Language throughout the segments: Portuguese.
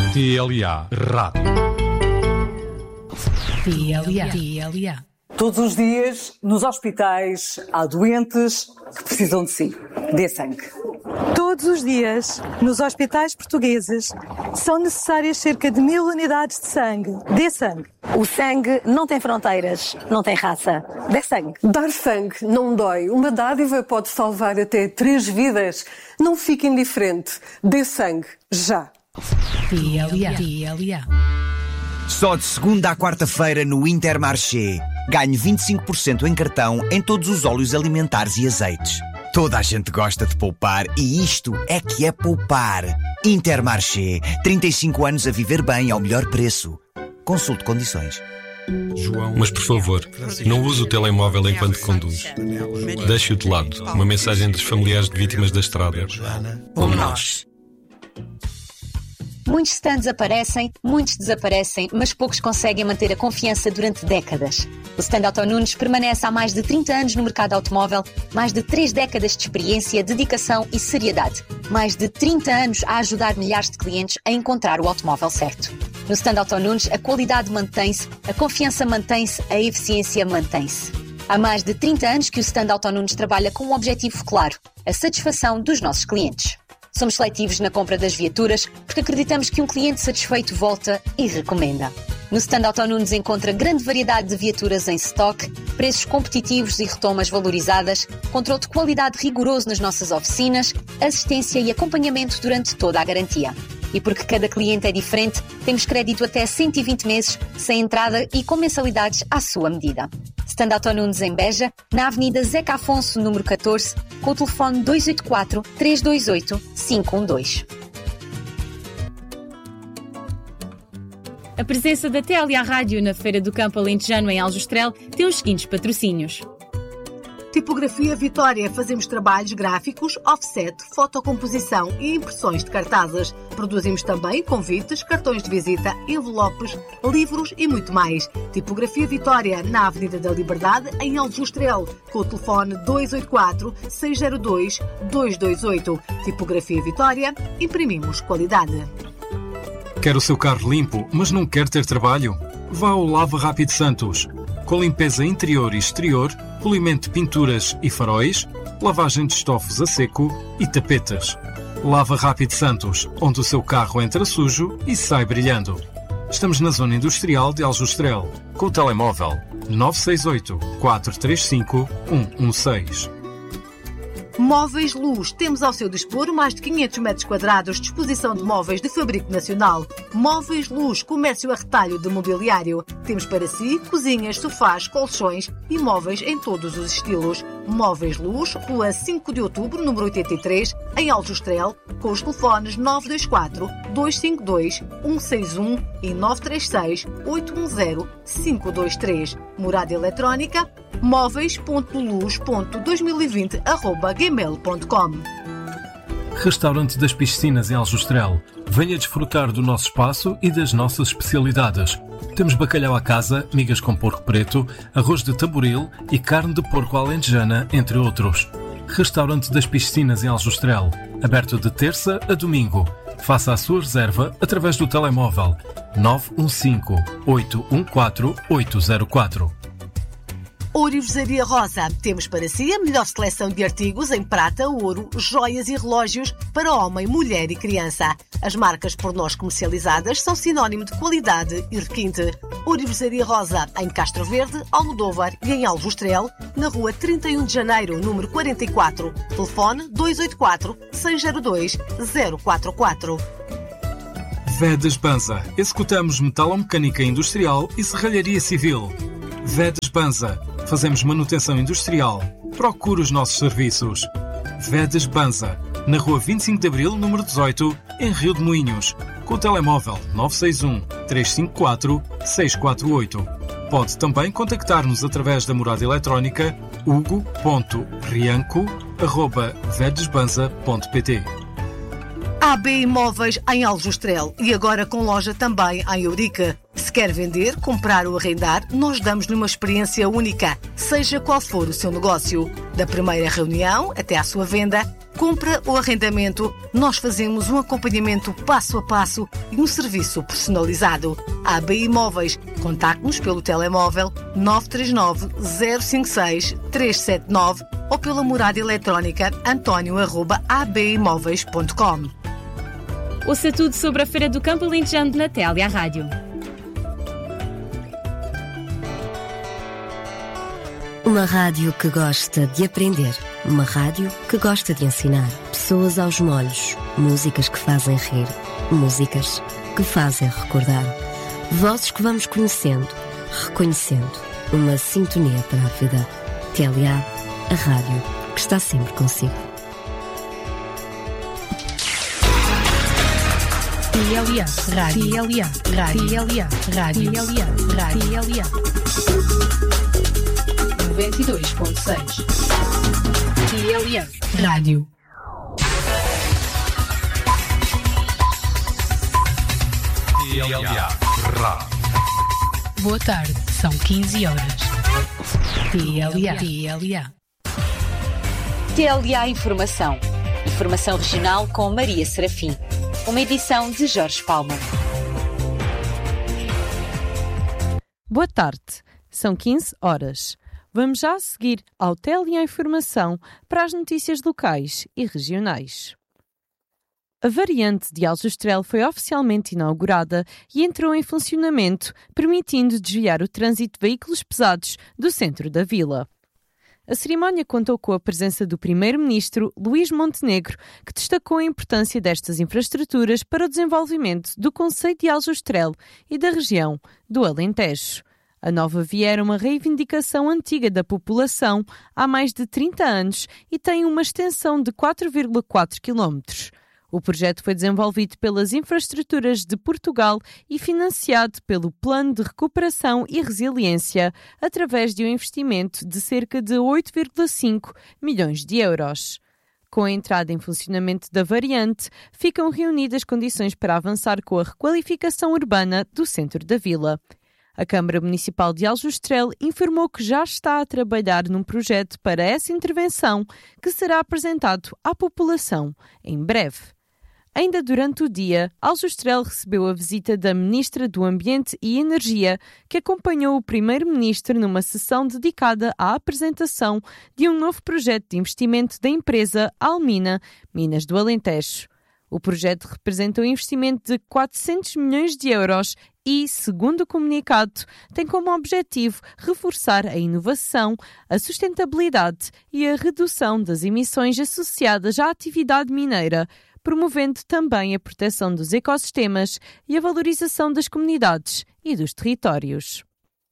TLA Rádio. TLA. Todos os dias, nos hospitais, há doentes que precisam de si. Dê sangue. Todos os dias, nos hospitais portugueses, são necessárias cerca de 1000 unidades de sangue. Dê sangue. O sangue não tem fronteiras, não tem raça. Dê sangue. Dar sangue não dói. Uma dádiva pode salvar até 3 vidas. Não fique indiferente. Dê sangue, já. TLA. Só de segunda à quarta-feira no Intermarché. Ganhe 25% em cartão em todos os óleos alimentares e azeites. Toda a gente gosta de poupar e isto é que é poupar. Intermarché. 35 anos a viver bem ao melhor preço. Consulte condições. Mas por favor, não use o telemóvel enquanto conduz. Deixe-o de lado. Uma mensagem dos familiares de vítimas da estrada. Como nós. Muitos stands aparecem, muitos desaparecem, mas poucos conseguem manter a confiança durante décadas. O stand Auto Nunes permanece há mais de 30 anos no mercado automóvel, mais de 3 décadas de experiência, dedicação e seriedade. Mais de 30 anos a ajudar milhares de clientes a encontrar o automóvel certo. No stand Auto Nunes, a qualidade mantém-se, a confiança mantém-se, a eficiência mantém-se. Há mais de 30 anos que o stand Auto Nunes trabalha com um objetivo claro, a satisfação dos nossos clientes. Somos seletivos na compra das viaturas porque acreditamos que um cliente satisfeito volta e recomenda. No stand Auto Nunes encontra grande variedade de viaturas em stock, preços competitivos e retomas valorizadas, controle de qualidade rigoroso nas nossas oficinas, assistência e acompanhamento durante toda a garantia. E porque cada cliente é diferente, temos crédito até 120 meses, sem entrada e com mensalidades à sua medida. Stand Auto Nunes em Beja, na Avenida Zeca Afonso, número 14, com o telefone 284-328-512. A presença da TLA Rádio na Feira do Campo Alentejano em Aljustrel tem os seguintes patrocínios. Tipografia Vitória. Fazemos trabalhos gráficos, offset, fotocomposição e impressões de cartazes. Produzimos também convites, cartões de visita, envelopes, livros e muito mais. Tipografia Vitória, na Avenida da Liberdade, em Aljustrel, com o telefone 284-602-228. Tipografia Vitória, imprimimos qualidade. Quer o seu carro limpo, mas não quer ter trabalho? Vá ao Lava Rápido Santos. Com limpeza interior e exterior, polimento de pinturas e faróis, lavagem de estofos a seco e tapetes. Lava Rápido Santos, onde o seu carro entra sujo e sai brilhando. Estamos na zona industrial de Aljustrel, com o telemóvel 968 435 116. Móveis Luz. Temos ao seu dispor mais de 500 metros quadrados de exposição de móveis de fabrico nacional. Móveis Luz, comércio a retalho de mobiliário. Temos para si cozinhas, sofás, colchões e móveis em todos os estilos. Móveis Luz, Rua 5 de Outubro, número 83, em Aljustrel, com os telefones 924-252-161 e 936-810-523. Morada eletrónica móveis.luz.2020@gmail.com. Restaurante das Piscinas em Aljustrel. Venha desfrutar do nosso espaço e das nossas especialidades. Temos bacalhau à casa, migas com porco preto, arroz de tamboril e carne de porco alentejana, entre outros. Restaurante das Piscinas em Aljustrel. Aberto de terça a domingo. Faça a sua reserva através do telemóvel 915-814-804. Ourivesaria Rosa. Temos para si a melhor seleção de artigos em prata, ouro, joias e relógios para homem, mulher e criança. As marcas por nós comercializadas são sinónimo de qualidade e requinte. Ourivesaria Rosa, em Castro Verde, Almodóvar e em Aljustrel, na rua 31 de Janeiro, número 44. Telefone 284-602-044. Vedas Banza. Executamos metalomecânica industrial e serralharia civil. Vedas Banza. Fazemos manutenção industrial. Procure os nossos serviços. Vedas Banza. Na rua 25 de Abril, número 18, em Rio de Moinhos. Com o telemóvel 961-354-648. Pode também contactar-nos através da morada eletrónica hugo.rianco@vedesbanza.pt. AB Imóveis em Aljustrel e agora com loja também em Eurique. Se quer vender, comprar ou arrendar, nós damos-lhe uma experiência única, seja qual for o seu negócio. Da primeira reunião até à sua venda, compra ou arrendamento, nós fazemos um acompanhamento passo a passo e um serviço personalizado. AB Imóveis. Contacte-nos pelo telemóvel 939 056 379 ou pela morada eletrónica antonio@abimoveis.com. Ouça tudo sobre a Feira do Campo Alentejano na Telia Rádio. Uma rádio que gosta de aprender. Uma rádio que gosta de ensinar. Pessoas aos molhos. Músicas que fazem rir. Músicas que fazem recordar. Vozes que vamos conhecendo, reconhecendo. Uma sintonia para a vida. TLA, a rádio que está sempre consigo. TLA, rádio. TLA, rádio. TLA, rádio. TLA, rádio. 92.6 TLA Rádio. TLA Rádio. Boa tarde, são 15 horas. TLA. TLA Informação. Informação regional com Maria Serafim. Uma edição de Jorge Palma. Boa tarde, são 15 horas. Vamos já a seguir ao TLA Informação para as notícias locais e regionais. A variante de Aljustrel foi oficialmente inaugurada e entrou em funcionamento, permitindo desviar o trânsito de veículos pesados do centro da vila. A cerimónia contou com a presença do Primeiro-Ministro Luís Montenegro, que destacou a importância destas infraestruturas para o desenvolvimento do concelho de Aljustrel e da região do Alentejo. A nova via era uma reivindicação antiga da população há mais de 30 anos e tem uma extensão de 4,4 km. O projeto foi desenvolvido pelas Infraestruturas de Portugal e financiado pelo Plano de Recuperação e Resiliência, através de um investimento de cerca de 8,5 milhões de euros. Com a entrada em funcionamento da variante, ficam reunidas condições para avançar com a requalificação urbana do centro da vila. A Câmara Municipal de Aljustrel informou que já está a trabalhar num projeto para essa intervenção, que será apresentado à população em breve. Ainda durante o dia, Aljustrel recebeu a visita da Ministra do Ambiente e Energia, que acompanhou o Primeiro-Ministro numa sessão dedicada à apresentação de um novo projeto de investimento da empresa Almina, Minas do Alentejo. O projeto representa um investimento de 400 milhões de euros e, segundo o comunicado, tem como objetivo reforçar a inovação, a sustentabilidade e a redução das emissões associadas à atividade mineira, promovendo também a proteção dos ecossistemas e a valorização das comunidades e dos territórios.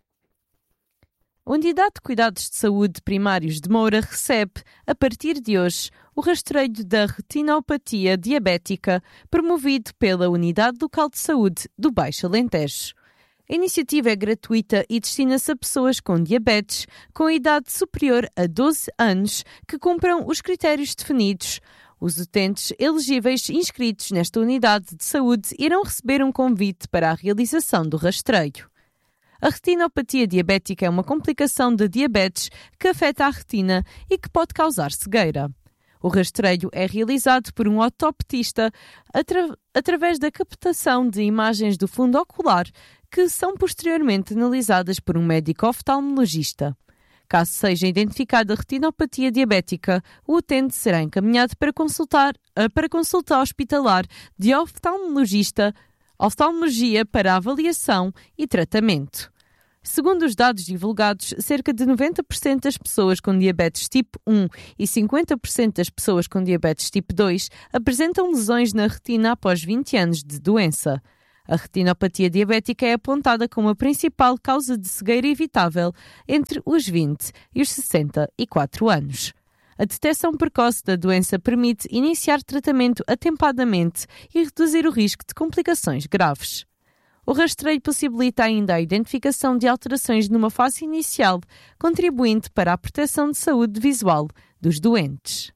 A Unidade de Cuidados de Saúde Primários de Moura recebe, a partir de hoje, o rastreio da retinopatia diabética promovido pela Unidade Local de Saúde do Baixo Alentejo. A iniciativa é gratuita e destina-se a pessoas com diabetes com idade superior a 12 anos que cumpram os critérios definidos. Os utentes elegíveis inscritos nesta unidade de saúde irão receber um convite para a realização do rastreio. A retinopatia diabética é uma complicação da diabetes que afeta a retina e que pode causar cegueira. O rastreio é realizado por um ortoptista através da captação de imagens do fundo ocular que são posteriormente analisadas por um médico oftalmologista. Caso seja identificada a retinopatia diabética, o utente será encaminhado para consulta hospitalar de oftalmologia para avaliação e tratamento. Segundo os dados divulgados, cerca de 90% das pessoas com diabetes tipo 1 e 50% das pessoas com diabetes tipo 2 apresentam lesões na retina após 20 anos de doença. A retinopatia diabética é apontada como a principal causa de cegueira evitável entre os 20 e os 64 anos. A detecção precoce da doença permite iniciar tratamento atempadamente e reduzir o risco de complicações graves. O rastreio possibilita ainda a identificação de alterações numa fase inicial, contribuindo para a proteção de saúde visual dos doentes.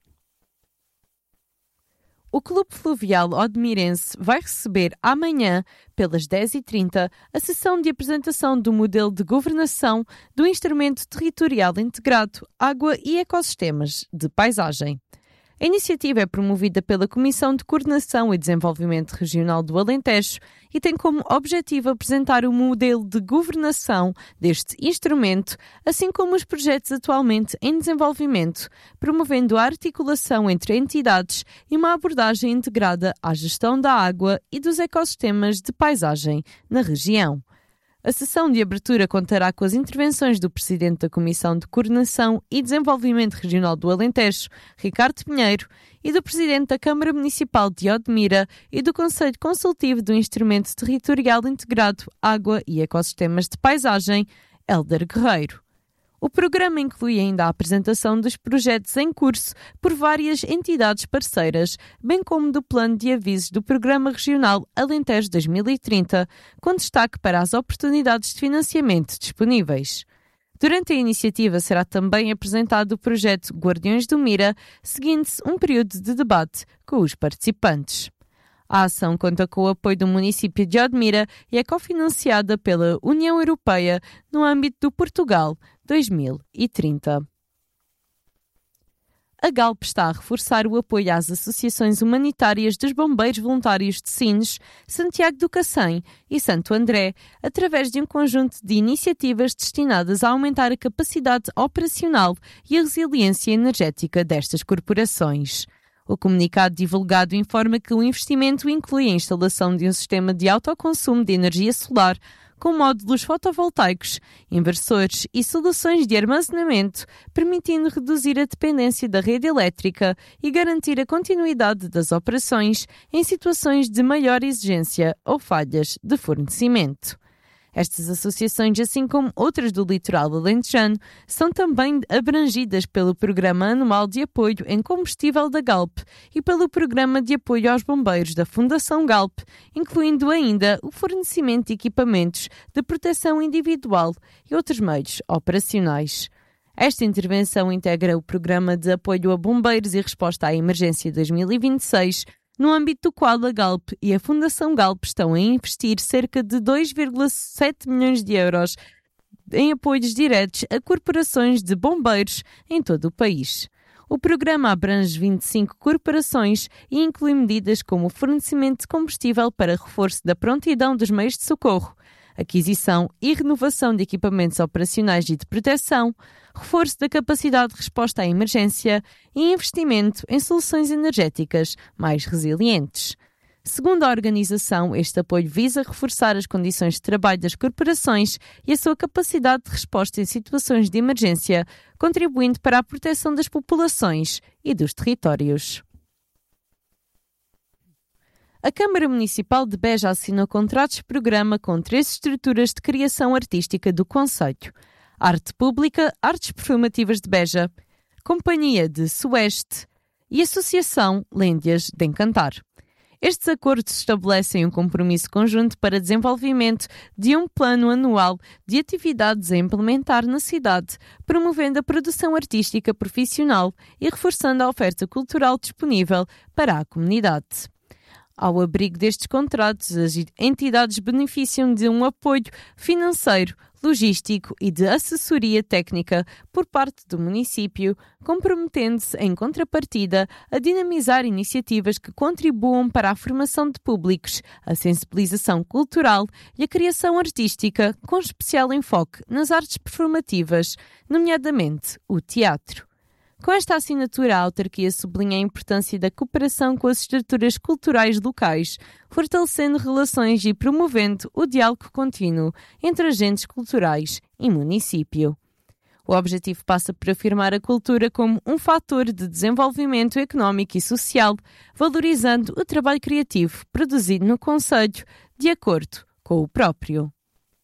O Clube Fluvial Odmirense vai receber amanhã, pelas 10h30, a sessão de apresentação do modelo de governação do Instrumento Territorial Integrado Água e Ecossistemas de Paisagem. A iniciativa é promovida pela Comissão de Coordenação e Desenvolvimento Regional do Alentejo e tem como objetivo apresentar o modelo de governação deste instrumento, assim como os projetos atualmente em desenvolvimento, promovendo a articulação entre entidades e uma abordagem integrada à gestão da água e dos ecossistemas de paisagem na região. A sessão de abertura contará com as intervenções do Presidente da Comissão de Coordenação e Desenvolvimento Regional do Alentejo, Ricardo Pinheiro, e do Presidente da Câmara Municipal de Odmira e do Conselho Consultivo do Instrumento Territorial Integrado Água e Ecossistemas de Paisagem, Hélder Guerreiro. O programa inclui ainda a apresentação dos projetos em curso por várias entidades parceiras, bem como do plano de avisos do Programa Regional Alentejo 2030, com destaque para as oportunidades de financiamento disponíveis. Durante a iniciativa será também apresentado o projeto Guardiões do Mira, seguindo-se um período de debate com os participantes. A ação conta com o apoio do município de Odmira e é cofinanciada pela União Europeia no âmbito do Portugal 2030. A Galp está a reforçar o apoio às associações humanitárias dos Bombeiros Voluntários de Sines, Santiago do Cacém e Santo André, através de um conjunto de iniciativas destinadas a aumentar a capacidade operacional e a resiliência energética destas corporações. O comunicado divulgado informa que o investimento inclui a instalação de um sistema de autoconsumo de energia solar com módulos fotovoltaicos, inversores e soluções de armazenamento, permitindo reduzir a dependência da rede elétrica e garantir a continuidade das operações em situações de maior exigência ou falhas de fornecimento. Estas associações, assim como outras do litoral alentejano, são também abrangidas pelo Programa Anual de Apoio em Combustível da Galp e pelo Programa de Apoio aos Bombeiros da Fundação Galp, incluindo ainda o fornecimento de equipamentos de proteção individual e outros meios operacionais. Esta intervenção integra o Programa de Apoio a Bombeiros e Resposta à Emergência 2026, no âmbito do qual a Galp e a Fundação Galp estão a investir cerca de 2,7 milhões de euros em apoios diretos a corporações de bombeiros em todo o país. O programa abrange 25 corporações e inclui medidas como o fornecimento de combustível para reforço da prontidão dos meios de socorro, aquisição e renovação de equipamentos operacionais e de proteção, reforço da capacidade de resposta à emergência e investimento em soluções energéticas mais resilientes. Segundo a organização, este apoio visa reforçar as condições de trabalho das corporações e a sua capacidade de resposta em situações de emergência, contribuindo para a proteção das populações e dos territórios. A Câmara Municipal de Beja assinou contratos-programa com 3 estruturas de criação artística do concelho: Arte Pública, Artes Performativas de Beja, Companhia de Sueste e Associação Lêndias de Encantar. Estes acordos estabelecem um compromisso conjunto para desenvolvimento de um plano anual de atividades a implementar na cidade, promovendo a produção artística profissional e reforçando a oferta cultural disponível para a comunidade. Ao abrigo destes contratos, as entidades beneficiam de um apoio financeiro, logístico e de assessoria técnica por parte do município, comprometendo-se, em contrapartida, a dinamizar iniciativas que contribuam para a formação de públicos, a sensibilização cultural e a criação artística, com especial enfoque nas artes performativas, nomeadamente o teatro. Com esta assinatura, a autarquia sublinha a importância da cooperação com as estruturas culturais locais, fortalecendo relações e promovendo o diálogo contínuo entre agentes culturais e município. O objetivo passa por afirmar a cultura como um fator de desenvolvimento económico e social, valorizando o trabalho criativo produzido no concelho, de acordo com o próprio.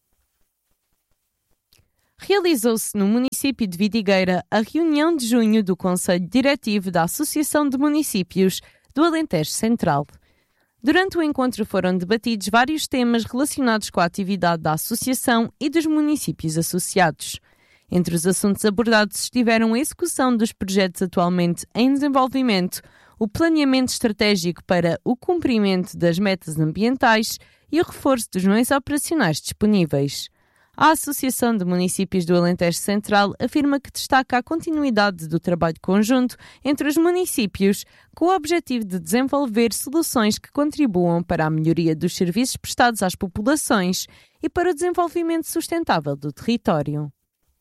Realizou-se no município de Vidigueira a reunião de junho do Conselho Diretivo da Associação de Municípios do Alentejo Central. Durante o encontro foram debatidos vários temas relacionados com a atividade da associação e dos municípios associados. Entre os assuntos abordados estiveram a execução dos projetos atualmente em desenvolvimento, o planeamento estratégico para o cumprimento das metas ambientais e o reforço dos meios operacionais disponíveis. A Associação de Municípios do Alentejo Central afirma que destaca a continuidade do trabalho conjunto entre os municípios com o objetivo de desenvolver soluções que contribuam para a melhoria dos serviços prestados às populações e para o desenvolvimento sustentável do território.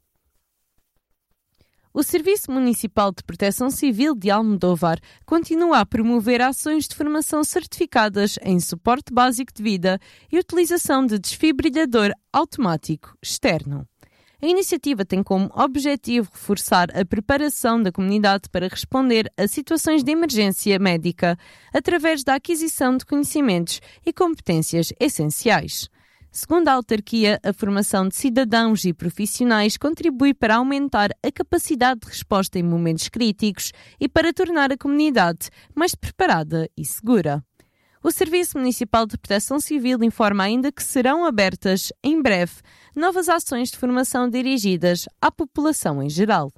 O Serviço Municipal de Proteção Civil de Almodóvar continua a promover ações de formação certificadas em suporte básico de vida e utilização de desfibrilhador automático externo. A iniciativa tem como objetivo reforçar a preparação da comunidade para responder a situações de emergência médica através da aquisição de conhecimentos e competências essenciais. Segundo a autarquia, a formação de cidadãos e profissionais contribui para aumentar a capacidade de resposta em momentos críticos e para tornar a comunidade mais preparada e segura. O Serviço Municipal de Proteção Civil informa ainda que serão abertas, em breve, novas ações de formação dirigidas à população em geral.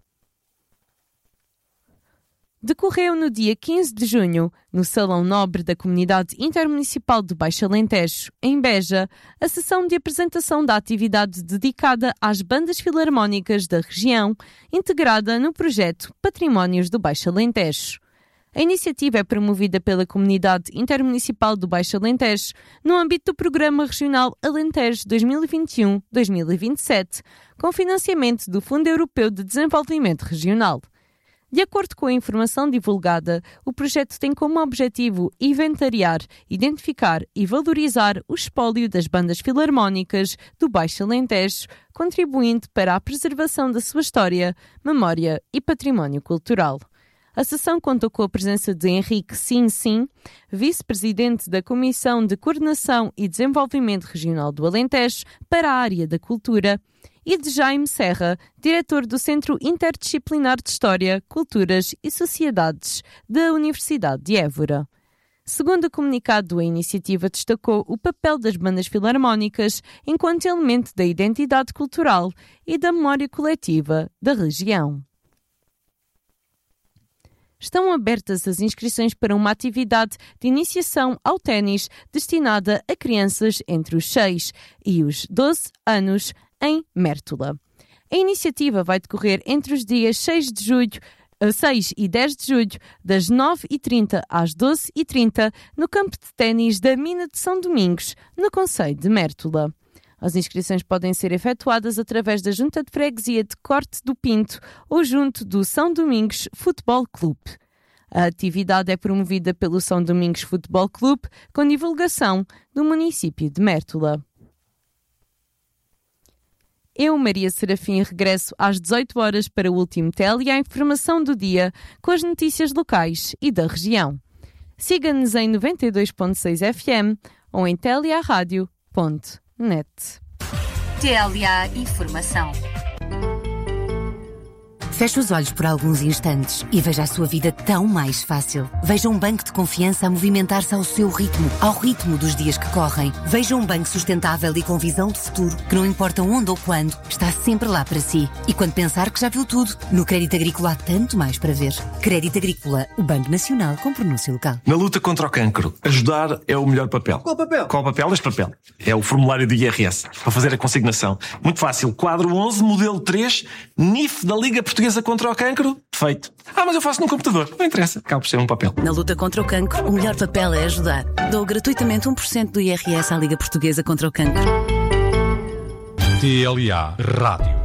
Decorreu no dia 15 de junho, no Salão Nobre da Comunidade Intermunicipal do Baixo Alentejo, em Beja, a sessão de apresentação da atividade dedicada às bandas filarmónicas da região, integrada no projeto Patrimónios do Baixo Alentejo. A iniciativa é promovida pela Comunidade Intermunicipal do Baixo Alentejo no âmbito do Programa Regional Alentejo 2021-2027, com financiamento do Fundo Europeu de Desenvolvimento Regional. De acordo com a informação divulgada, o projeto tem como objetivo inventariar, identificar e valorizar o espólio das bandas filarmónicas do Baixo Alentejo, contribuindo para a preservação da sua história, memória e património cultural. A sessão contou com a presença de Henrique Sim, vice-presidente da Comissão de Coordenação e Desenvolvimento Regional do Alentejo para a área da cultura, e de Jaime Serra, diretor do Centro Interdisciplinar de História, Culturas e Sociedades da Universidade de Évora. Segundo o comunicado, a iniciativa destacou o papel das bandas filarmónicas enquanto elemento da identidade cultural e da memória coletiva da região. Estão abertas as inscrições para uma atividade de iniciação ao ténis destinada a crianças entre os 6 e os 12 anos em Mértola. A iniciativa vai decorrer entre os dias 6 e 10 de julho, das 9h30 às 12h30, no campo de ténis da Mina de São Domingos, no concelho de Mértola. As inscrições podem ser efetuadas através da Junta de Freguesia de Corte do Pinto ou junto do São Domingos Futebol Clube. A atividade é promovida pelo São Domingos Futebol Clube, com divulgação do município de Mértola. Eu, Maria Serafim, regresso às 18 horas para o último TEL e a informação do dia com as notícias locais e da região. Siga-nos em 92.6 FM ou em teliaradio.net. TLA Informação. Feche os olhos por alguns instantes e veja a sua vida tão mais fácil. Veja um banco de confiança a movimentar-se ao seu ritmo, ao ritmo dos dias que correm. Veja um banco sustentável e com visão de futuro, que não importa onde ou quando, está sempre lá para si. E quando pensar que já viu tudo, no Crédito Agrícola há tanto mais para ver. Crédito Agrícola, o Banco Nacional com pronúncia local. Na luta contra o cancro, ajudar é o melhor papel. Qual papel? Qual papel? Este papel. É o formulário do IRS, para fazer a consignação. Muito fácil. Quadro 11, modelo 3, NIF da Liga Portuguesa contra o Cancro. Feito. Mas eu faço no computador. Não interessa. Acaba por ser um papel. Na luta contra o cancro, o melhor papel é ajudar. Dou gratuitamente 1% do IRS à Liga Portuguesa contra o Cancro. TLA Rádio.